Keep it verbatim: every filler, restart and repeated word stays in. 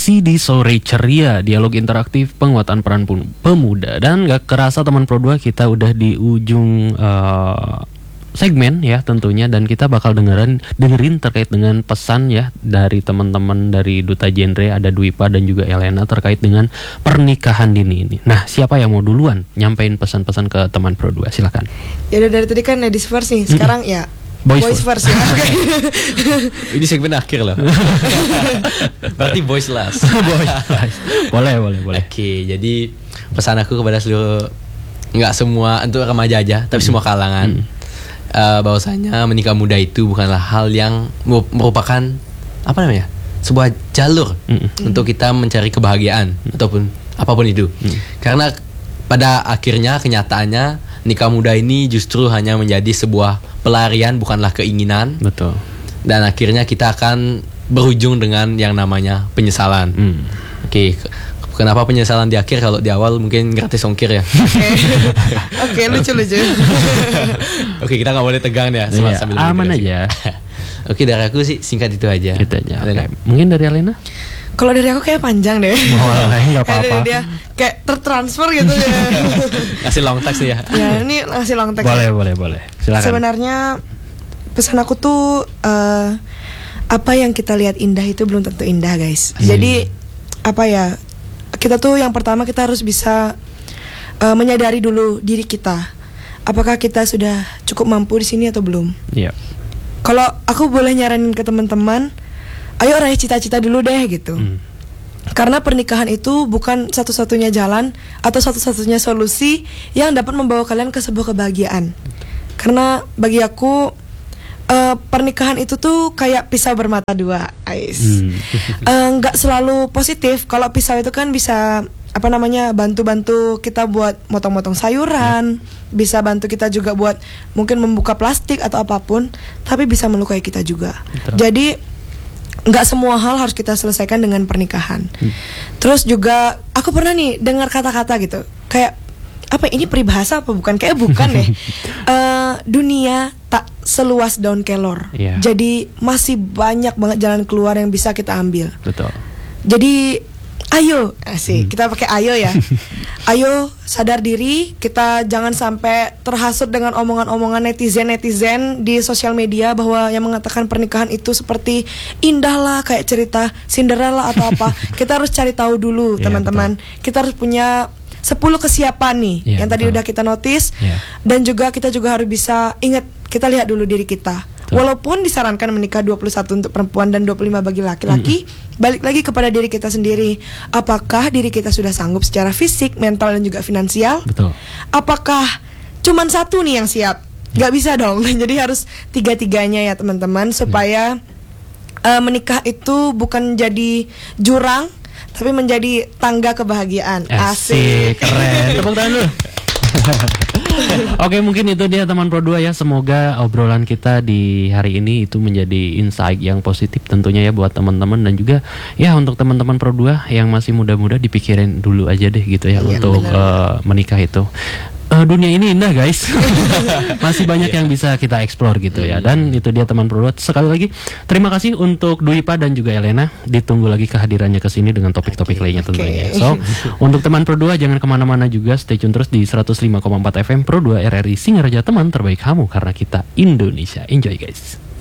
Masih di Sore Ceria, dialog interaktif penguatan peran pemuda. Dan gak kerasa teman Pro dua kita udah di ujung uh, segmen ya tentunya, dan kita bakal dengerin dengerin terkait dengan pesan ya dari teman-teman dari Duta Genre, ada Dwipa dan juga Elena terkait dengan pernikahan dini ini. Nah, siapa yang mau duluan nyampein pesan-pesan ke teman Pro dua? Silakan. Ya udah, dari tadi kan ladies first nih, sekarang ya Boys, boys first ya. Ini segmen akhir loh. Berarti boys last. Boys last. Boleh, boleh, boleh. Oke, jadi pesan aku kepada seluruh, nggak semua untuk remaja aja, tapi hmm. semua kalangan. Hmm. Uh, bahwasanya menikah muda itu bukanlah hal yang merupakan apa namanya, sebuah jalur mm. untuk kita mencari kebahagiaan mm. ataupun apapun itu, mm. karena pada akhirnya kenyataannya nikah muda ini justru hanya menjadi sebuah pelarian, bukanlah keinginan. Betul. Dan akhirnya kita akan berujung dengan yang namanya penyesalan. mm. Oke, kenapa penyesalan di akhir kalau di awal mungkin gratis ongkir ya? Oke, okay, lucu-lucu. Oke, kita nggak boleh tegang ya, iya, sambil aman aja. Oke, dari aku sih singkat itu aja. Gitu aja. Okay. Mungkin dari Alena? Kalau dari aku kayak panjang deh. Oh, nggak apa-apa. Dia kayak tertransfer gitu ya. Ngasih long text ya. Ya, ini ngasih long text. Boleh, ya. boleh, boleh. Silakan. Sebenarnya pesan aku tuh uh, apa yang kita lihat indah itu belum tentu indah, guys. Hmm. Jadi apa ya? Kita tuh yang pertama kita harus bisa uh, menyadari dulu diri kita. Apakah kita sudah cukup mampu di sini atau belum? Iya. Yeah. Kalau aku boleh nyaranin ke teman-teman, ayo raih cita-cita dulu deh gitu. Mm. Karena pernikahan itu bukan satu-satunya jalan atau satu-satunya solusi yang dapat membawa kalian ke sebuah kebahagiaan. Karena bagi aku uh, pernikahan itu tuh kayak pisau bermata dua, guys. Mm. uh, Nggak selalu positif. Kalau pisau itu kan bisa apa namanya bantu-bantu kita buat motong-motong sayuran, yeah. bisa bantu kita juga buat mungkin membuka plastik atau apapun, tapi bisa melukai kita juga. Betul. Jadi nggak semua hal harus kita selesaikan dengan pernikahan. Hmm. Terus juga aku pernah nih dengar kata-kata gitu, kayak apa ini peribahasa apa bukan? Kayak bukan deh. uh, dunia tak seluas daun kelor. Yeah. Jadi masih banyak banget jalan keluar yang bisa kita ambil. Betul. Jadi ayo, asik, hmm. kita pakai ayo ya. Ayo sadar diri, kita jangan sampai terhasut dengan omongan-omongan netizen-netizen di sosial media bahwa yang mengatakan pernikahan itu seperti indah lah, kayak cerita Cinderella atau apa. Kita harus cari tahu dulu, yeah, teman-teman. Betul. Kita harus punya sepuluh kesiapan nih, yeah, yang betul. Tadi udah kita notice, yeah. Dan juga kita juga harus bisa ingat, kita lihat dulu diri kita. Betul. Walaupun disarankan menikah dua puluh satu untuk perempuan dan dua puluh lima bagi laki-laki, mm-hmm. balik lagi kepada diri kita sendiri. Apakah diri kita sudah sanggup secara fisik, mental dan juga finansial? Betul. Apakah cuman satu nih yang siap? Gak bisa dong. Jadi harus tiga-tiganya ya teman-teman, supaya mm. uh, menikah itu bukan jadi jurang, tapi menjadi tangga kebahagiaan. Asik, keren. Tepuk tangan dulu. Oke, mungkin itu dia teman Pro dua ya. Semoga obrolan kita di hari ini itu menjadi insight yang positif tentunya ya buat teman-teman, dan juga ya untuk teman-teman Pro dua yang masih muda-muda dipikirin dulu aja deh gitu ya, ya untuk uh, menikah itu. Uh, dunia ini indah, guys. Masih banyak yang bisa kita explore gitu ya. Dan itu dia teman Pro dua. Sekali lagi terima kasih untuk Dwipa dan juga Elena. Ditunggu lagi kehadirannya ke sini dengan topik-topik okay, lainnya tentunya. Okay. So, untuk teman Pro dua jangan kemana-mana juga, stay tune terus di seratus lima koma empat F M Pro dua R R I Singaraja, teman terbaik kamu karena kita Indonesia. Enjoy, guys.